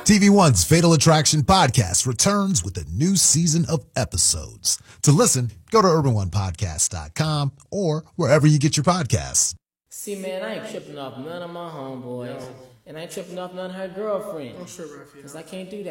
TV One's Fatal Attraction podcast returns with a new season of episodes. To listen, go to urbanonepodcast.com or wherever you get your podcasts. See, man, I ain't tripping off none of my homeboys, and I ain't tripping off none of her girlfriends, because I can't do that.